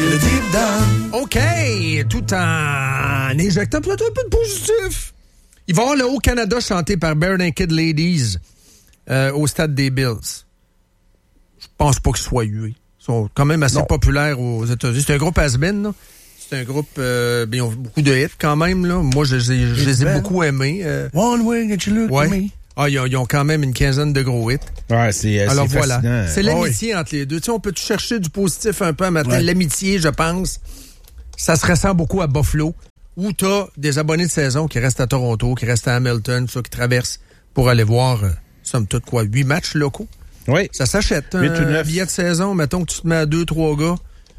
le deep down. OK, tout en injectant peut-être un peu de positif. Il va y avoir le Haut-Canada chanté par Bare Naked Ladies au stade des Bills. Je pense pas qu'ils soient hués. Ils sont quand même assez populaires aux États-Unis. C'est un groupe has-been, là. C'est un groupe, ils ont beaucoup de hits quand même, là. Moi, je les ai beaucoup aimés. One way that you look at me. Ah, ils ont quand même une quinzaine de gros hits. Ouais, c'est alors voilà. fascinant. C'est l'amitié entre les deux. Tu sais, on peut chercher du positif un peu à matin. Ouais. L'amitié, je pense, ça se ressent beaucoup à Buffalo, où t'as des abonnés de saison qui restent à Toronto, qui restent à Hamilton, qui traversent pour aller voir, somme toute, 8 matchs locaux. Oui. Ça s'achète. Un billet de saison, mettons que tu te mets à 2-3 gars.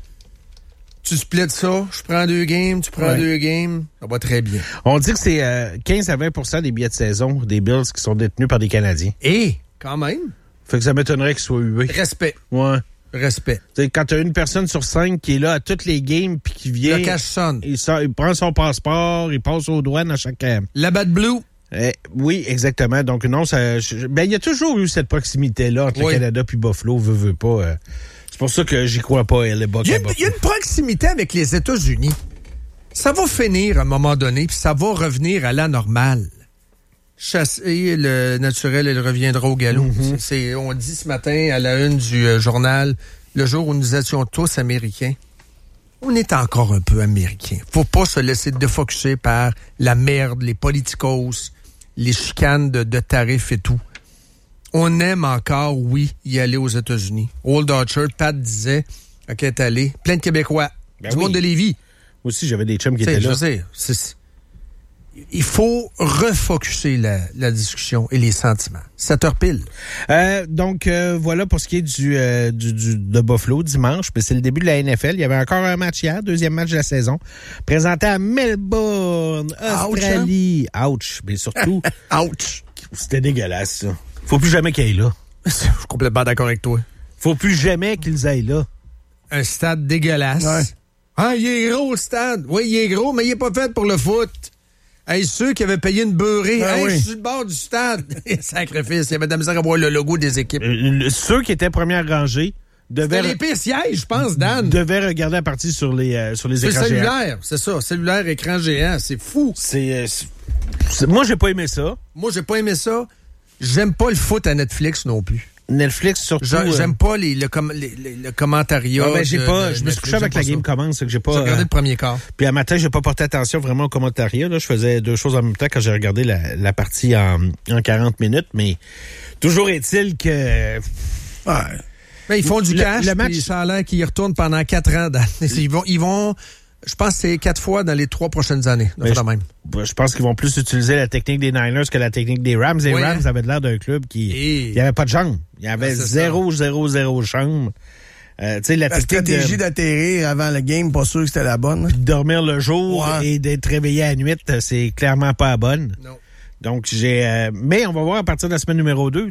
Tu splits ça, je prends 2 games, tu prends 2 games, ça va très bien. On dit que c'est 15 à 20% des billets de saison des Bills qui sont détenus par des Canadiens. Et, quand même. Fait que ça m'étonnerait qu'ils soient hués. Respect. Ouais. Respect. T'sais, quand t'as une personne sur 5 qui est là à toutes les games puis qui vient... Le cash sonne. Il prend son passeport, il passe aux douanes à chaque... La Bat Blue. Oui, exactement. Donc non, il y a toujours eu cette proximité-là entre le Canada puis Buffalo, veut pas... C'est pour ça que j'y crois pas, les Bucks. Il y a une proximité avec les États-Unis. Ça va finir à un moment donné, puis ça va revenir à la normale. Chasser le naturel, il reviendra au galop. Mm-hmm. On dit ce matin à la une du journal, le jour où nous étions tous Américains, on est encore un peu Américains. Faut pas se laisser défocuser par la merde, les politicos, les chicanes de tarifs et tout. On aime encore, oui, y aller aux États-Unis. Old Orchard, Pat disait, OK, t'es allé. Plein de Québécois. Du monde de Lévis. Moi aussi, j'avais des chums qui étaient là. Je sais. Il faut refocuser la discussion et les sentiments. 7h pile. Donc, voilà pour ce qui est de Buffalo dimanche. C'est le début de la NFL. Il y avait encore un match hier, deuxième match de la saison. Présenté à Melbourne, Australie. Ouch. Mais surtout... Ouch. C'était dégueulasse, ça. Faut plus jamais qu'ils aillent là. Je suis complètement d'accord avec toi. Faut plus jamais qu'ils aillent là. Un stade dégueulasse. Ouais. Ah, il est gros, le stade. Oui, il est gros, mais il est pas fait pour le foot. Hey, ceux qui avaient payé une beurrée, sur le bord du stade. Sacrifice, il y avait de la misère à voir le logo des équipes. Ceux qui étaient première rangée devaient... C'était les pires sièges, je pense, Dan. Devaient regarder la partie sur les écrans géants. Cellulaire, c'est ça. Cellulaire, écran géant, c'est fou. Moi, j'ai pas aimé ça. J'aime pas le foot à Netflix non plus. Netflix, surtout... J'aime pas le commentariat. Je me suis couché avec la game commence, que j'ai pas... J'ai regardé le premier quart. Puis à matin, j'ai pas porté attention vraiment au commentariat. Là, je faisais 2 choses en même temps quand j'ai regardé la partie en 40 minutes, mais toujours est-il que... Ouais. Ben, ils font du cash, le match, puis ça a l'air qu'ils y retournent pendant 4 ans. Ils vont... Je pense que c'est 4 fois dans les 3 prochaines années. Je pense qu'ils vont plus utiliser la technique des Niners que la technique des Rams. Les Rams avaient l'air d'un club qui... Il n'y avait pas de chambre. Il y avait 0 chambre. La stratégie d'atterrir avant le game, pas sûr que c'était la bonne. Puis de dormir le jour et d'être réveillé à la nuit, c'est clairement pas la bonne. Non. Donc, mais on va voir à partir de la semaine numéro 2,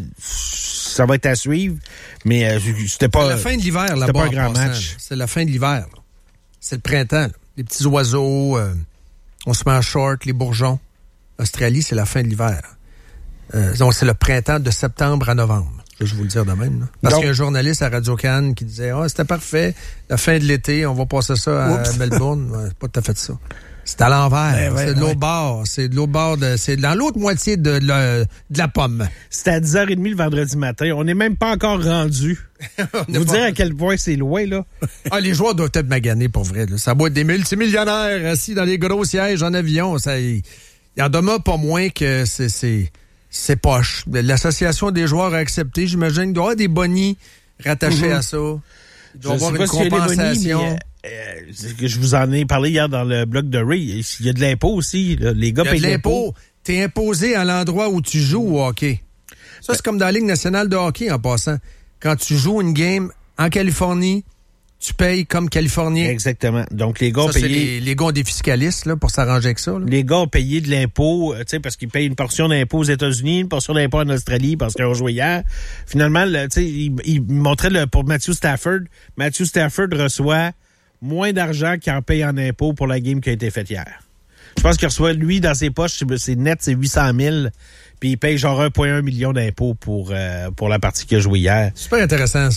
ça va être à suivre. Mais c'était pas... C'est la fin de l'hiver, là-bas. C'était pas un grand match. C'est la fin de l'hiver. C'est le printemps. Là. Les petits oiseaux, on se met en short, les bourgeons. Australie, c'est la fin de l'hiver. Donc, c'est le printemps de septembre à novembre. Je vais vous le dire de même. Là. Parce qu'il y a un journaliste à Radio-Can qui disait « c'était parfait, la fin de l'été, on va passer ça à Melbourne. » C'est pas tout à fait ça. C'est à l'envers. C'est de l'autre bord. C'est de l'autre bord. C'est dans l'autre moitié de la pomme. C'était à 10h30 le vendredi matin. On n'est même pas encore rendu. Vous dire à quel point c'est loin, là. Les joueurs doivent être maganés, pour vrai. Là. Ça doit être des multimillionnaires assis dans les gros sièges en avion. Il y en demeure pas moins que c'est poche. L'association des joueurs a accepté. J'imagine qu'il doit y avoir des bonnies rattachés à ça. Il doit y avoir une compensation. Je vous en ai parlé hier dans le blog de Ray. Il y a de l'impôt aussi. Là. Les gars payent de l'impôt. T'es imposé à l'endroit où tu joues au hockey. Ça, c'est comme dans la Ligue nationale de hockey, en passant. Quand tu joues une game en Californie, tu payes comme Californien. Exactement. Donc, les gars ont payé... Les gars ont des fiscalistes là, pour s'arranger avec ça. Là. Les gars ont payé de l'impôt, parce qu'ils payent une portion d'impôt aux États-Unis, une portion d'impôt en Australie parce qu'ils ont joué hier. Finalement, ils montraient pour Matthew Stafford. Matthew Stafford reçoit moins d'argent qu'il en paye en impôt pour la game qui a été faite hier. Je pense qu'il reçoit, lui, dans ses poches, c'est net, c'est 800 000. Puis il paye genre 1,1 million d'impôts pour la partie qu'il a joué hier. Super intéressant, ça.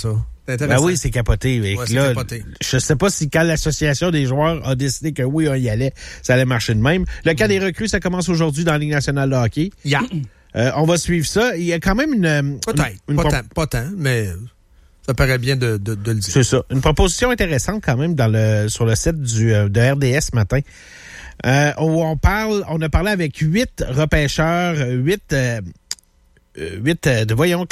C'est intéressant. Ben oui, c'est capoté. Et Ouais, c'est là, capoté. je sais pas si quand l'association des joueurs a décidé que oui, on y allait, ça allait marcher de même. Le cas des recrues, ça commence aujourd'hui dans la Ligue nationale de hockey. Yeah. On va suivre ça. Il y a quand même une... Peut-être. Pas tant, mais ça paraît bien de le dire. C'est ça. Une proposition intéressante quand même sur le site de RDS ce matin. Où on a parlé avec 8 repêcheurs, 8 voyons,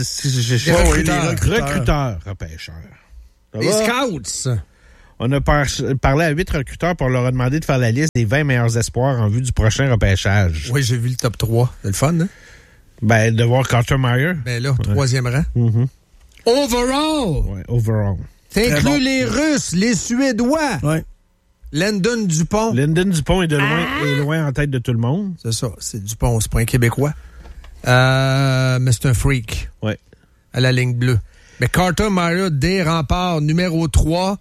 recruteurs repêcheurs. Les scouts! On a parlé à 8 recruteurs pour leur a demandé de faire la liste des 20 meilleurs espoirs en vue du prochain repêchage. Oui, j'ai vu le top 3. C'est le fun, hein? Ben, de voir Carter Meyer. Ben là, 3e rang. Mm-hmm. Overall! Ouais, overall. T'inclus les Russes, les Suédois. Ouais. Lyndon Dupont. Lyndon Dupont est loin en tête de tout le monde. C'est ça, c'est Dupont, c'est pas un Québécois. Mais c'est un freak. Ouais. À la ligne bleue. Mais Carter Meyer, des remparts, numéro 3.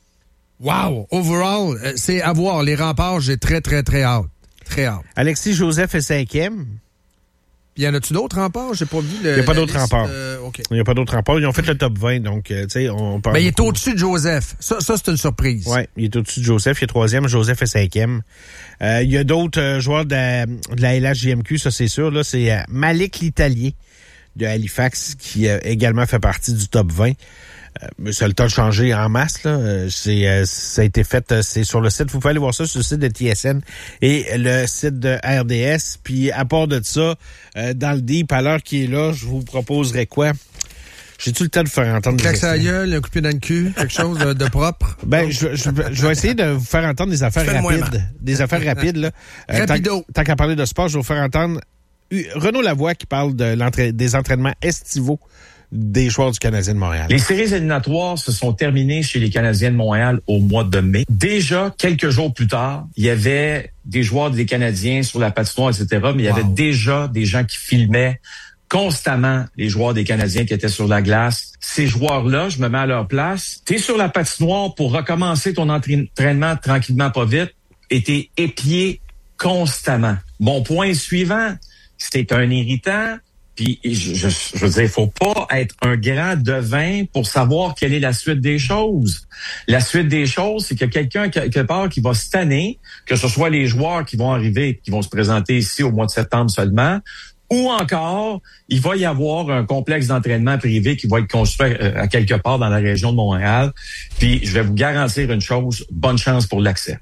Wow! Overall, c'est à voir. Les remparts, j'ai très, très, très hâte. Très hâte. Alexis Joseph est 5e. Puis y en a-tu d'autres remparts? J'ai pas vu le. Il n'y a pas d'autres remparts. OK. Il n'y a pas d'autres remparts. Ils ont fait le top 20, donc, tu sais, on parle. Mais il est au-dessus de Joseph. Ça c'est une surprise. Oui, il est au-dessus de Joseph. Il est 3e. Joseph est 5e. Il y a d'autres joueurs de la LHJMQ, ça, c'est sûr. Là, c'est Malik l'Italien de Halifax qui également fait partie du top 20. Ça a le temps de changer en masse, là. Ça a été fait, c'est sur le site. Vous pouvez aller voir ça sur le site de TSN et le site de RDS. Puis, à part de ça, dans le deep, à l'heure qui est là, je vous proposerais quoi? J'ai-tu le temps de faire entendre des Claque à la gueule, un coup de pied dans le cul, quelque chose de propre? Ben, je vais essayer de vous faire entendre des affaires rapides. Des affaires rapides, là. Rapido. Tant qu'à parler de sport, je vais vous faire entendre Renaud Lavoie qui parle des entraînements estivaux des joueurs du Canadien de Montréal. Les séries éliminatoires se sont terminées chez les Canadiens de Montréal au mois de mai. Déjà, quelques jours plus tard, il y avait des joueurs des Canadiens sur la patinoire, etc., mais il y avait déjà des gens qui filmaient constamment les joueurs des Canadiens qui étaient sur la glace. Ces joueurs-là, je me mets à leur place. T'es sur la patinoire pour recommencer ton entraînement tranquillement, pas vite, et t'es épié constamment. Mon point suivant, c'est un irritant. Puis, je veux dire, il faut pas être un grand devin pour savoir quelle est la suite des choses. La suite des choses, c'est qu'il y a quelqu'un quelque part qui va se tanner, que ce soit les joueurs qui vont arriver, qui vont se présenter ici au mois de septembre seulement, ou encore, il va y avoir un complexe d'entraînement privé qui va être construit à quelque part dans la région de Montréal. Puis, je vais vous garantir une chose, bonne chance pour l'accès.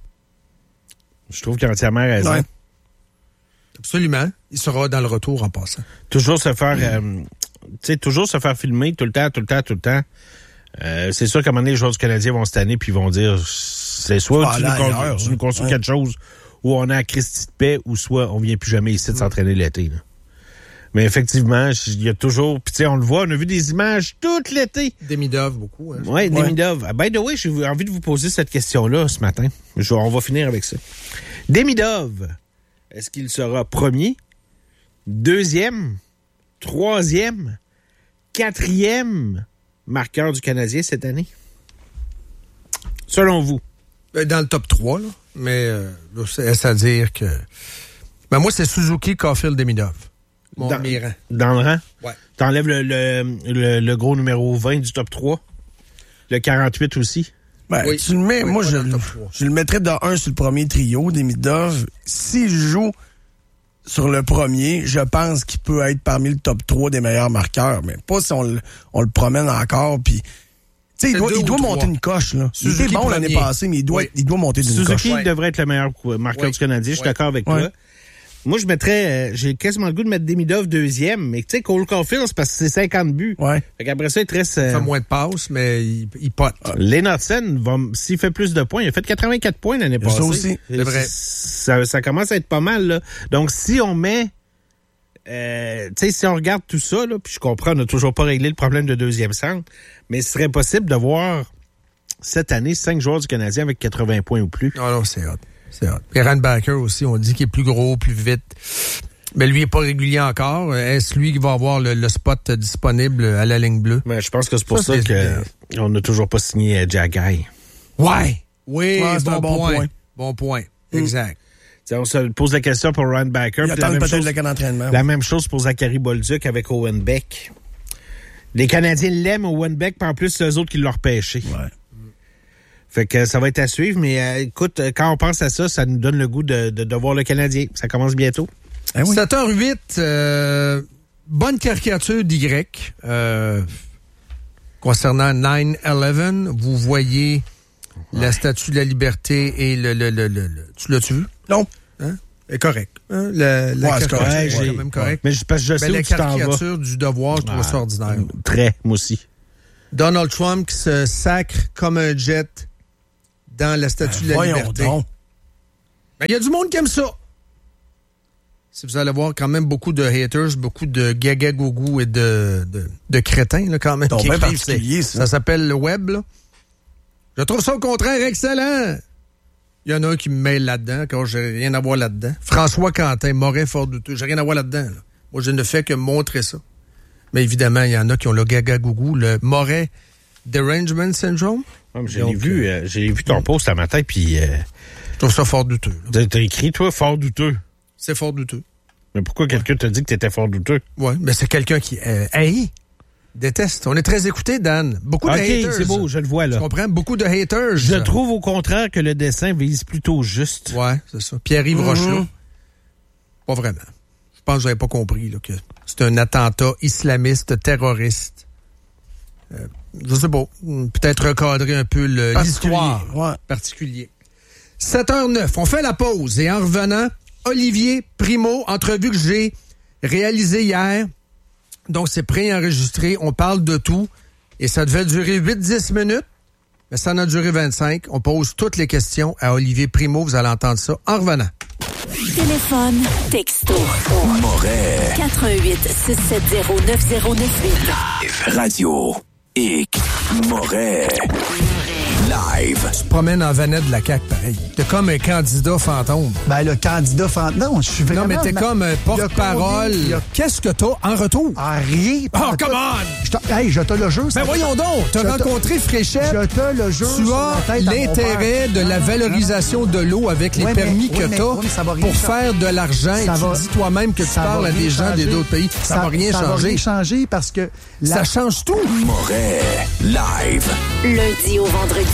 Je trouve qu'il a entièrement raison. Ouais. Absolument. Il sera dans le retour en passant. Toujours se faire, toujours se faire filmer tout le temps. C'est sûr qu'à un moment donné, les joueurs du Canadien vont se tanner puis ils vont dire, c'est soit tu nous construis quelque chose où on a à Christie de paix ou soit on vient plus jamais ici de s'entraîner l'été. Là. Mais effectivement, il y a toujours, puis tu sais, on le voit, on a vu des images tout l'été. Demidov, beaucoup. Hein, oui, Demidov. By the way, j'ai envie de vous poser cette question-là ce matin. On va finir avec ça. Demidov, est-ce qu'il sera premier, 2e, 3e, 4e marqueur du Canadien cette année? Selon vous? Dans le top 3, là. Mais c'est-à-dire que... Ben moi, c'est Suzuki, Caulfield, Demidov. Mon dans le rang? Ouais. T'enlèves le gros numéro 20 du top 3? Le 48 aussi? Ben, oui. Tu le mets, moi, je le mettrais de 1 sur le premier trio, Demidov. S'il joue sur le premier, je pense qu'il peut être parmi le top 3 des meilleurs marqueurs, mais pas si on le promène encore, puis... Tu sais, il doit monter une coche, là. Il était bon l'année passée, mais il doit monter d'une coche. Suzuki devrait être le meilleur marqueur du Canadien, je suis d'accord avec toi. Moi, je mettrais, j'ai quasiment le goût de mettre Demidov 2e, mais tu sais, Cole Caulfield, c'est parce que c'est 50 buts. Ouais. Fait qu'après ça, il te reste... Il fait moins de passes, mais il pote. Lennartson, s'il fait plus de points, il a fait 84 points l'année passée. Ça aussi. C'est vrai. Ça commence à être pas mal, là. Donc, si on met... tu sais, si on regarde tout ça, là, puis je comprends, on n'a toujours pas réglé le problème de deuxième centre, mais ce serait possible de voir cette année 5 joueurs du Canadien avec 80 points ou plus. Non, c'est hot. C'est hot. Et Randbacker aussi, on dit qu'il est plus gros, plus vite. Mais lui, il n'est pas régulier encore. Est-ce lui qui va avoir le spot disponible à la ligne bleue? Mais je pense que c'est pour ça qu'on n'a toujours pas signé Jack Guy. Ouais! Oui, c'est un bon point. Bon point. Exact. T'sais, on se pose la question pour Randbacker. Il attend peut-être le camp d'entraînement. La même chose pour Zachary Bolduc avec Owen Beck. Les Canadiens l'aiment au Wenbeck, puis en plus, c'est eux autres qui l'ont repêché. Ouais. Fait que ça va être à suivre, mais écoute, quand on pense à ça, ça nous donne le goût de voir le Canadien. Ça commence bientôt. Eh oui. 7h08, bonne caricature d'Y. Concernant 9/11, vous voyez la Statue de la Liberté et tu l'as-tu vu? Non. Hein? C'est correct. Hein? C'est correct. C'est quand même correct. Mais parce que je sais où la tu t'en vas. caricature du devoir, je trouve ça ordinaire. Très, moi aussi. Donald Trump qui se sacre comme un jet dans la Statue de la Liberté. Ben, il y a du monde qui aime ça. Si vous allez voir quand même beaucoup de haters, beaucoup de gaga-gougou et de crétins, là, quand même. C'est bien particulier, ça s'appelle le web, là. Je trouve ça au contraire excellent. Il y en a un qui me mêle là-dedans, quand j'ai rien à voir là-dedans. François Quentin, Moret, fort douteux. J'ai rien à voir là-dedans, là. Moi, je ne fais que montrer ça. Mais évidemment, il y en a qui ont le gaga-gougou, le Moret Derangement Syndrome. J'ai vu ton post ce matin, puis... je trouve ça fort douteux. T'as écrit, toi, fort douteux. C'est fort douteux. Mais pourquoi quelqu'un t'a dit que t'étais fort douteux? Oui, mais c'est quelqu'un qui haït, déteste. On est très écouté, Dan. Beaucoup de haters. OK, c'est beau, je le vois, là. Tu comprends? Beaucoup de haters. Je trouve au contraire que le dessin vise plutôt juste. Ouais, c'est ça. Pierre-Yves Rochelot. Pas vraiment. Je pense que vous n'avez pas compris là, que c'est un attentat islamiste, terroriste. Je sais pas. Peut-être recadrer un peu l'histoire particulier. 7h09. On fait la pause et en revenant, Olivier Primo, entrevue que j'ai réalisée hier. Donc, c'est préenregistré. On parle de tout. Et ça devait durer 8-10 minutes. Mais ça en a duré 25. On pose toutes les questions à Olivier Primo. Vous allez entendre ça en revenant. Téléphone, texto. Moret. 88-670-9098. Radio X. Moret. Live. Tu te promènes en vanette de la CAQ, pareil. T'es comme un candidat fantôme. Ben, le candidat fantôme. Non, je suis vraiment... Non, mais t'es comme un porte-parole. Qu'est-ce que t'as en retour? Ah, rien. Oh, come on! Je te le jure. Ben voyons donc, t'as rencontré Fréchette. Je te le jure. Tu as l'intérêt de la valorisation de l'eau avec les permis que t'as pour faire de l'argent. Et tu dis toi-même que tu parles à des gens d'autres pays. Ça va rien changer. Ça va rien changer parce que... Ça change tout. Moret. Live. Lundi au vendredi.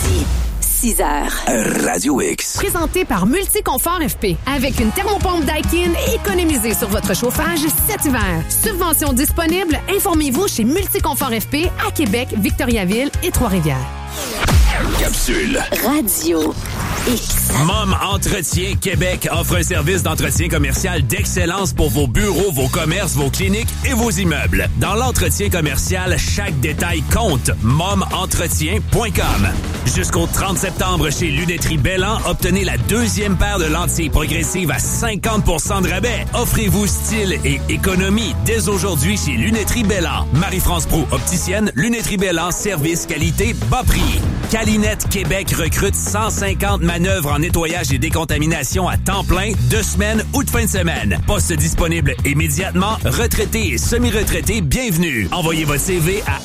6h. Radio X. Présenté par Multiconfort FP. Avec une thermopompe Daikin, économisez sur votre chauffage cet hiver. Subvention disponible, informez-vous chez Multiconfort FP à Québec, Victoriaville et Trois-Rivières. Capsule. Radio X. Mom Entretien Québec offre un service d'entretien commercial d'excellence pour vos bureaux, vos commerces, vos cliniques et vos immeubles. Dans l'entretien commercial, chaque détail compte. MomEntretien.com. Jusqu'au 30 septembre chez Lunetterie Bellan, obtenez la deuxième paire de lentilles progressives à 50% de rabais. Offrez-vous style et économie dès aujourd'hui chez Lunetterie Bellan. Marie-France Proulx, opticienne, Lunetterie Bellan, service, qualité, bas prix. Calinette Québec recrute 150 manœuvres en nettoyage et décontamination à temps plein, 2 semaines ou de fin de semaine. Poste disponible immédiatement. Retraités et semi-retraités, bienvenue. Envoyez votre CV à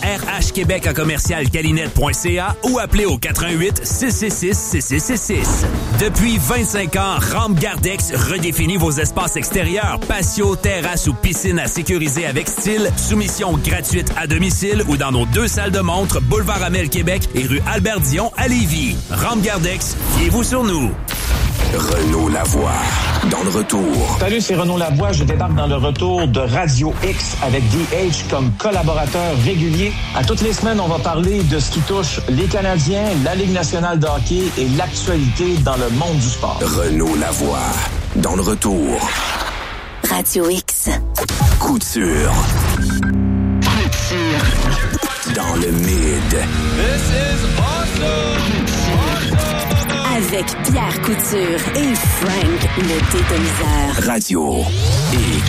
rhquebec@commercialcalinette.ca ou appelez au 88-666-6666. Depuis 25 ans, Rampe Gardex redéfinit vos espaces extérieurs, patio, terrasse ou piscine à sécuriser avec style. Soumission gratuite à domicile ou dans nos 2 salles de montre, boulevard Amel Québec et rue Albert-Dion à Lévis. Rampe Gardex, fiez-vous sur nous. Renaud Lavoie. Dans le retour. Salut, c'est Renaud Lavoie. Je débarque dans le retour de Radio X avec DH comme collaborateur régulier. À toutes les semaines, on va parler de ce qui touche les Canadiens, la Ligue nationale de hockey et l'actualité dans le monde du sport. Renaud Lavoie. Dans le retour. Radio X. Couture. Dans le mid. This is awesome. Avec Pierre Couture et Frank le détoniseur. Radio X.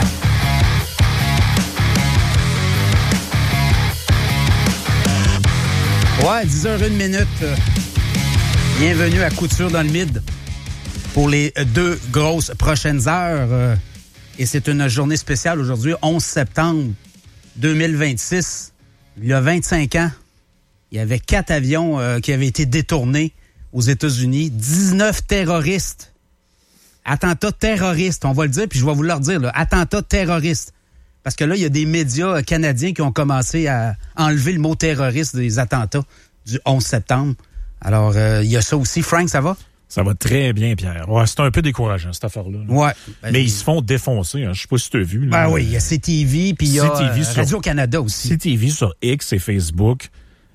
Ouais, 10h01. Bienvenue à Couture dans le mid pour les 2 grosses prochaines heures. Et c'est une journée spéciale aujourd'hui, 11 septembre 2026. Il y a 25 ans, il y avait 4 avions qui avaient été détournés aux États-Unis. 19 terroristes. Attentat terroriste, on va le dire, puis je vais vous le redire. Là, attentat terroriste. Parce que là, il y a des médias canadiens qui ont commencé à enlever le mot terroriste des attentats du 11 septembre. Alors, il y a ça aussi. Frank, ça va? Ça va très bien, Pierre. Ouais, c'est un peu décourageant, cette affaire-là. Là. Ouais. Mais ils se font défoncer. Hein. Je sais pas si tu as vu. Là. Ben oui, il y a CTV, puis il y a Radio-Canada aussi. CTV sur X et Facebook.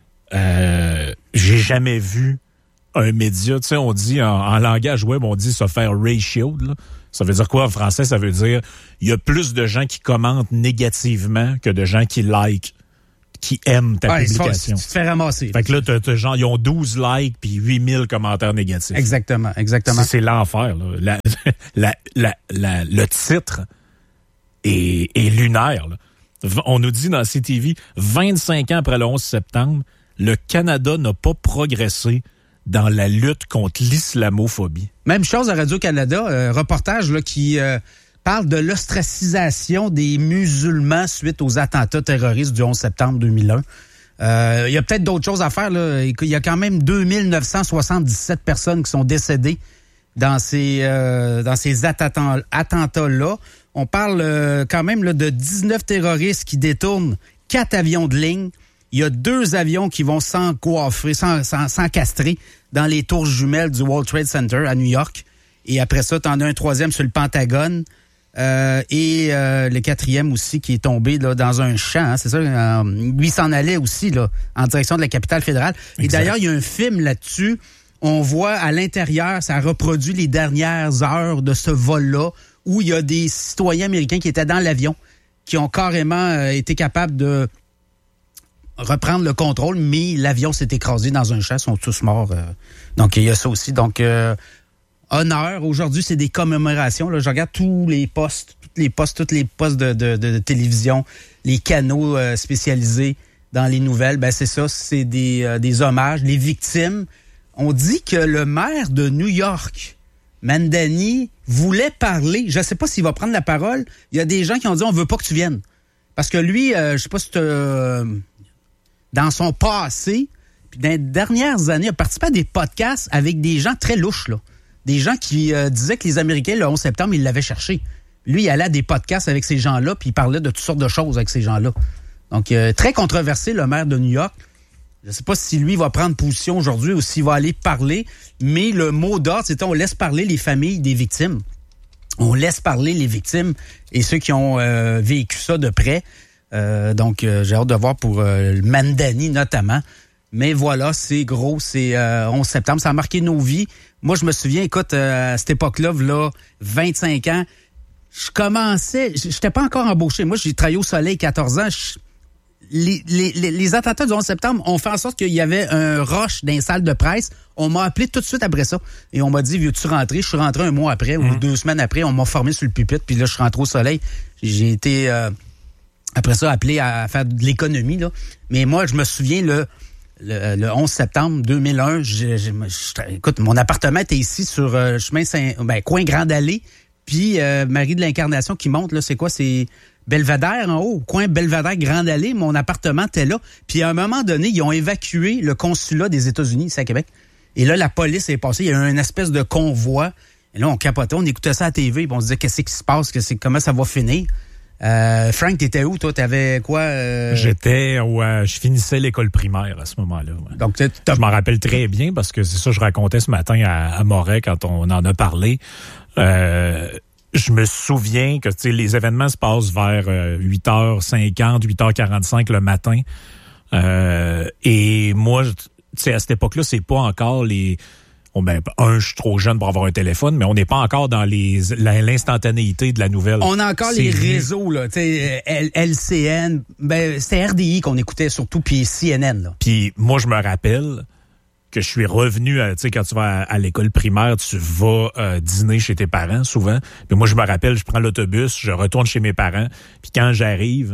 J'ai jamais vu un média. Tu sais, on dit en langage web, on dit se faire ratioed. Là. Ça veut dire quoi en français? Ça veut dire il y a plus de gens qui commentent négativement que de gens qui like, qui aiment ta publication. Tu te fais ramasser. Fait que là, t'as genre, ils ont 12 likes puis 8000 commentaires négatifs. Exactement. C'est l'enfer, là. Le titre est lunaire, là. On nous dit dans CTV, 25 ans après le 11 septembre, le Canada n'a pas progressé dans la lutte contre l'islamophobie. Même chose à Radio-Canada, reportage là, qui parle de l'ostracisation des musulmans suite aux attentats terroristes du 11 septembre 2001. Il y a peut-être d'autres choses à faire. Là. Il y a quand même 2977 personnes qui sont décédées dans ces attentats-là. On parle quand même là, de 19 terroristes qui détournent 4 avions de ligne. Il y a 2 avions qui vont s'encastrer dans les tours jumelles du World Trade Center à New York. Et après ça, t'en as un 3e sur le Pentagone. Et le 4e aussi qui est tombé là, dans un champ. Hein, c'est ça. Lui s'en allait aussi là, en direction de la capitale fédérale. Exact. Et d'ailleurs, il y a un film là-dessus. On voit à l'intérieur, ça reproduit les dernières heures de ce vol-là, où il y a des citoyens américains qui étaient dans l'avion, qui ont carrément été capables de reprendre le contrôle, mais l'avion s'est écrasé dans un champ, ils sont tous morts. Donc, il y a ça aussi. Donc, honneur. Aujourd'hui, c'est des commémorations. Là, je regarde tous les postes de télévision, les canaux spécialisés dans les nouvelles. Ben, c'est ça, c'est des hommages. Les victimes. On dit que le maire de New York, Mandani, voulait parler. Je ne sais pas s'il va prendre la parole. Il y a des gens qui ont dit on veut pas que tu viennes. Parce que lui, je sais pas si dans son passé, puis dans les dernières années, il a participé à des podcasts avec des gens très louches, là. Des gens qui disaient que les Américains, le 11 septembre, ils l'avaient cherché. Lui, il allait à des podcasts avec ces gens-là, puis il parlait de toutes sortes de choses avec ces gens-là. Donc, très controversé, le maire de New York. Je ne sais pas si lui va prendre position aujourd'hui ou s'il va aller parler, mais le mot d'ordre, c'était on laisse parler les familles des victimes. On laisse parler les victimes et ceux qui ont vécu ça de près. Donc, j'ai hâte de voir pour Mandani notamment. Mais voilà, c'est gros, c'est 11 septembre. Ça a marqué nos vies. Moi, je me souviens, écoute, à cette époque-là, 25 ans, je commençais, j'étais pas encore embauché. Moi, j'ai travaillé au Soleil 14 ans. Les attentats du 11 septembre ont fait en sorte qu'il y avait un rush dans les salles de presse. On m'a appelé tout de suite après ça. Et on m'a dit, veux-tu rentrer? Je suis rentré un mois après ou 2 semaines après. On m'a formé sur le pupitre. Puis là, je suis rentré au Soleil. J'ai été, après ça, appelé à faire de l'économie, là. Mais moi, je me souviens, le 11 septembre 2001, écoute, mon appartement était ici sur chemin coin Grande Allée. Puis Marie de l'Incarnation qui monte, là, c'est quoi? C'est Belvédère en haut, coin Belvédère Grande Allée. Mon appartement était là. Puis à un moment donné, ils ont évacué le consulat des États-Unis ici à Québec. Et là, la police est passée. Il y a eu une espèce de convoi. Et là, on capotait, on écoutait ça à la TV. Puis on se disait, qu'est-ce qui se passe? Comment ça va finir? Frank, t'étais où, toi? T'avais quoi? Je finissais l'école primaire à ce moment-là. Ouais. Donc, je m'en rappelle très bien parce que c'est ça que je racontais ce matin à Moret quand on en a parlé. Je me souviens que les événements se passent vers 8h50, 8h45 le matin. Et moi, à cette époque-là, c'est pas encore les... je suis trop jeune pour avoir un téléphone, mais on n'est pas encore dans l'instantanéité de la nouvelle. On a encore les réseaux, là, LCN, c'était RDI qu'on écoutait surtout, puis CNN. Là. Puis moi, je me rappelle que je suis revenu, quand tu vas à l'école primaire, tu vas dîner chez tes parents souvent. Puis moi, je me rappelle, je prends l'autobus, je retourne chez mes parents, puis quand j'arrive,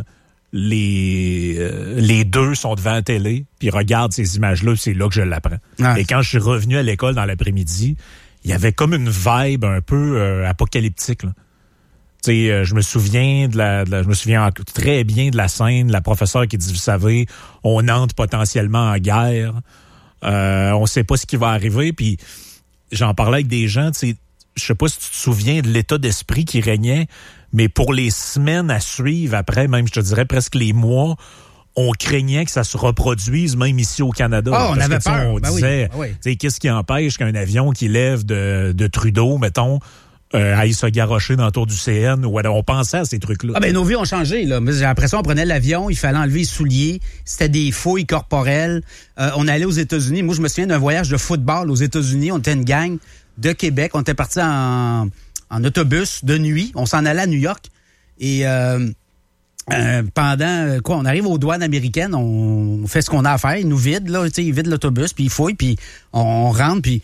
les deux sont devant la télé, puis regardent ces images-là, puis c'est là que je l'apprends. Ah, et quand je suis revenu à l'école dans l'après-midi, il y avait comme une vibe un peu apocalyptique, là. Je me souviens je me souviens très bien de la scène, la professeure qui dit, vous savez, on entre potentiellement en guerre, on sait pas ce qui va arriver, puis j'en parlais avec des gens, je sais pas si tu te souviens de l'état d'esprit qui régnait, Mais pour les semaines à suivre après, même je te dirais presque les mois, on craignait que ça se reproduise même ici au Canada. On avait peur. On disait, qu'est-ce qui empêche qu'un avion qui lève de Trudeau, mettons, aille se garrocher dans le tour du CN, ou on pensait à ces trucs-là. Nos vies ont changé, là. J'ai l'impression qu'on prenait l'avion, il fallait enlever les souliers, c'était des fouilles corporelles. On allait aux États-Unis. Moi, je me souviens d'un voyage de football aux États-Unis. On était une gang de Québec. On était partis en autobus de nuit. On s'en allait à New York. Et pendant on arrive aux douanes américaines, on fait ce qu'on a à faire. Ils nous vident, là, ils vident l'autobus, puis ils fouillent, puis on rentre, puis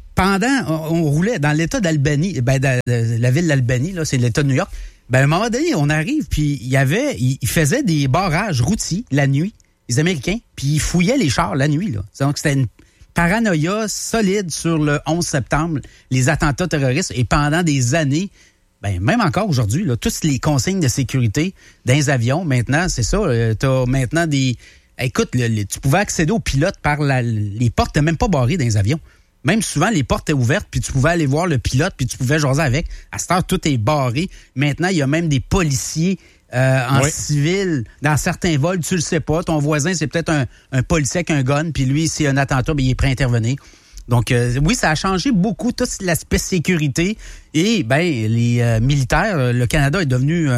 on roulait dans l'État d'Albany, la ville d'Albany, là, c'est l'État de New York. À un moment donné, on arrive, puis ils faisaient des barrages routiers la nuit, les Américains, puis ils fouillaient les chars la nuit, là. Donc, c'était une paranoïa solide sur le 11 septembre, les attentats terroristes, et pendant des années, même encore aujourd'hui, là, toutes les consignes de sécurité dans les avions, maintenant, c'est ça, t'as maintenant des... Écoute, tu pouvais accéder aux pilotes par les portes n'étaient même pas barrées dans les avions. Même souvent, les portes étaient ouvertes, puis tu pouvais aller voir le pilote, puis tu pouvais jaser avec. À cette heure, tout est barré. Maintenant, il y a même des policiers en civil dans certains vols. Tu le sais pas. Ton voisin, c'est peut-être un policier avec un gun, puis lui, s'il y a un attentat, il est prêt à intervenir. Donc, oui, ça a changé beaucoup tout l'aspect sécurité. Et, les militaires, le Canada est devenu...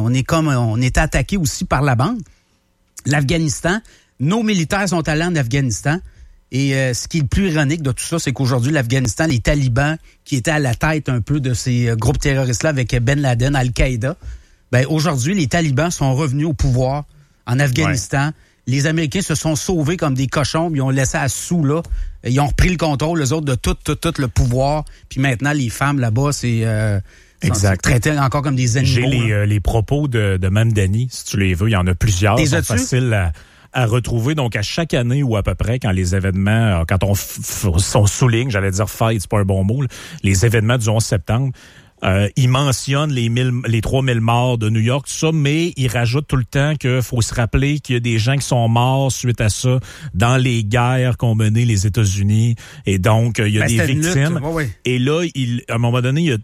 on était attaqué aussi par la bande. L'Afghanistan, nos militaires sont allés en Afghanistan. Et ce qui est le plus ironique de tout ça, c'est qu'aujourd'hui, l'Afghanistan, les talibans, qui étaient à la tête un peu de ces groupes terroristes-là avec Ben Laden, Al-Qaïda, aujourd'hui, les talibans sont revenus au pouvoir en Afghanistan. Ouais. Les Américains se sont sauvés comme des cochons, puis ils ont laissé à sous, là. Ils ont repris le contrôle, les autres, de tout le pouvoir. Puis maintenant, les femmes là-bas, c'est... Exact. Traité encore comme des animaux. J'ai les propos de Mamdani, si tu les veux. Il y en a plusieurs. Ils sont faciles à retrouver. Donc, à chaque année ou à peu près, quand les événements, quand on souligne, j'allais dire fight, c'est pas un bon mot, là, les événements du 11 septembre, il mentionne les 3000 morts de New York, tout ça, mais il rajoute tout le temps qu'il faut se rappeler qu'il y a des gens qui sont morts suite à ça dans les guerres qu'ont menées les États-Unis. Et donc, il y a des victimes. Et là, à un moment donné,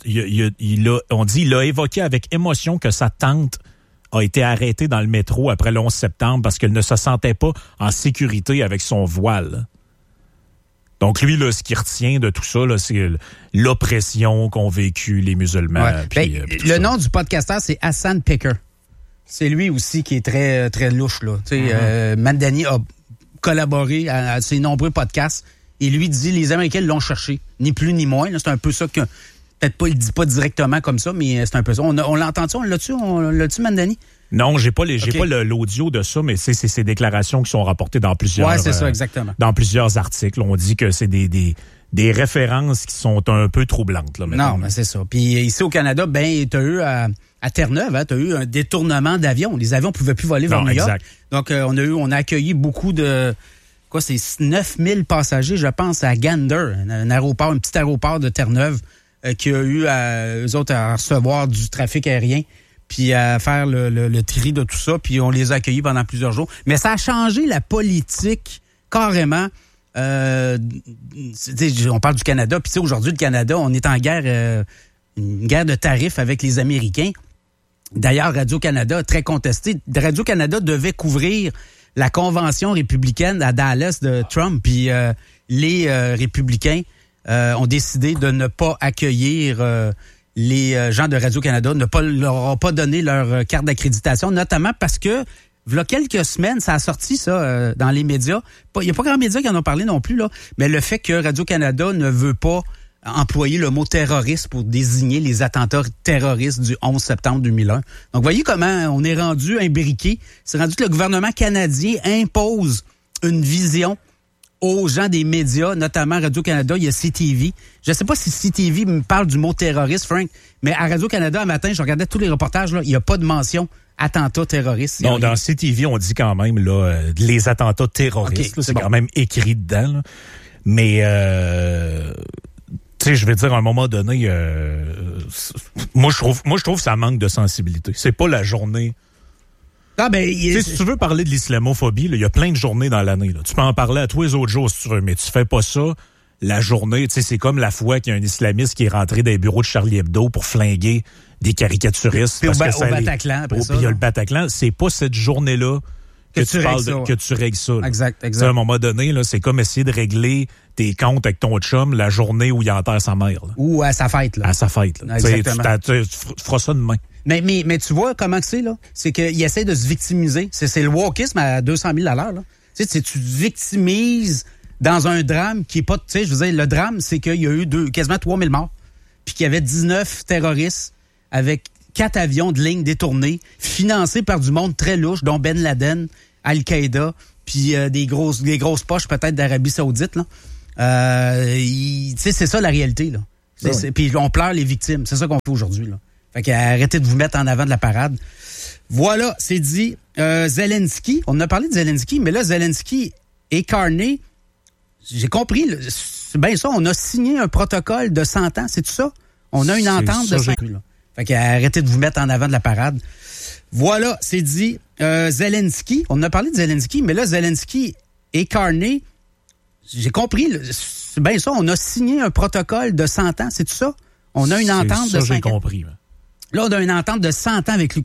on dit il a évoqué avec émotion que sa tante a été arrêtée dans le métro après le 11 septembre parce qu'elle ne se sentait pas en sécurité avec son voile. Donc, lui, là, ce qu'il retient de tout ça, là, c'est l'oppression qu'ont vécu les musulmans. Ouais. Puis le nom du podcasteur, c'est Hassan Picker. C'est lui aussi qui est très, très louche, là. Tu sais, Mamdani a collaboré à ses nombreux podcasts et lui dit les Américains l'ont cherché, ni plus ni moins. Là, c'est un peu ça que... Peut-être pas, il dit pas directement comme ça, mais c'est un peu ça. On l'entend-tu? On l'a-tu, Mamdani? Non, j'ai pas l'audio de ça, mais c'est ces déclarations qui sont rapportées dans plusieurs... Ouais, c'est ça, exactement. Dans plusieurs articles. On dit que c'est des références qui sont un peu troublantes, là, maintenant. Non, mais c'est ça. Puis ici au Canada, t'as eu à Terre-Neuve, t'as eu un détournement d'avions. Les avions pouvaient plus voler vers New York. Donc, on a accueilli beaucoup de... c'est 9000 passagers, je pense, à Gander, un petit aéroport de Terre-Neuve, qui a eu eux autres à recevoir du trafic aérien, puis à faire le tri de tout ça, puis on les a accueillis pendant plusieurs jours. Mais ça a changé la politique carrément. On parle du Canada, puis aujourd'hui, le Canada, on est en guerre, une guerre de tarifs avec les Américains. D'ailleurs, Radio-Canada, très contesté. Radio-Canada devait couvrir la convention républicaine à Dallas de Trump, puis les républicains ont décidé de ne pas accueillir les gens de Radio-Canada, leur ont pas donné leur carte d'accréditation, notamment parce que, il y a quelques semaines, ça a sorti ça dans les médias. Il n'y a pas grand médias qui en ont parlé non plus, là, mais le fait que Radio-Canada ne veut pas employer le mot terroriste pour désigner les attentats terroristes du 11 septembre 2001. Donc, voyez comment on est rendu imbriqué. C'est rendu que le gouvernement canadien impose une vision aux gens des médias, notamment Radio-Canada, il y a CTV. Je ne sais pas si CTV me parle du mot terroriste, Frank, mais à Radio-Canada, un matin, je regardais tous les reportages, là, il n'y a pas de mention attentats terroristes. Non, dans CTV, on dit quand même là, les attentats terroristes. Okay, c'est quand même écrit dedans. Là. Mais, tu sais, je vais dire, à un moment donné, moi, je trouve que ça manque de sensibilité. C'est pas la journée... si tu veux parler de l'islamophobie, il y a plein de journées dans l'année. Là. Tu peux en parler à tous les autres jours si tu veux, mais tu fais pas ça la journée, tu sais, c'est comme la fois qu'il y a un islamiste qui est rentré dans les bureaux de Charlie Hebdo pour flinguer des caricaturistes. Puis au Bataclan, après ça. Puis il y a le Bataclan. C'est pas cette journée-là que tu règles ça. Exact. À un moment donné, là, c'est comme essayer de régler tes comptes avec ton chum la journée où il enterre sa mère. Là. Ou à sa fête. Là. À sa fête. Là. Exactement. Tu feras ça demain. Mais tu vois comment c'est, là? C'est qu'il essaie de se victimiser. C'est le wokisme à 200 000 $. Là. Tu te victimises dans un drame qui est pas... Tu sais, je veux dire, le drame, c'est qu'il y a eu quasiment 3 000 morts, puis qu'il y avait 19 terroristes avec 4 avions de ligne détournés, financés par du monde très louche, dont Ben Laden, Al-Qaïda, puis des grosses poches peut-être d'Arabie Saoudite. Là. Tu sais, c'est ça la réalité. Là. Puis on pleure les victimes. C'est ça qu'on fait aujourd'hui. Là. Fait qu'arrêtez de vous mettre en avant de la parade. Voilà, c'est dit. Zelensky, on a parlé de Zelensky, mais là, Zelensky et Carney, j'ai compris, c'est bien ça, on a signé un protocole de 100 ans, c'est tout ça? On a une entente de 100 ans. Fait qu'arrêtez de vous mettre en avant de la parade. Voilà, c'est dit. Zelensky, on a parlé de Zelensky, mais là, Zelensky et Carney, j'ai compris, c'est bien ça, on a signé un protocole de 100 ans, c'est tout ça? On a une entente de 100 ans. J'ai compris. Là, on a une entente de 100 ans avec l'Ukraine.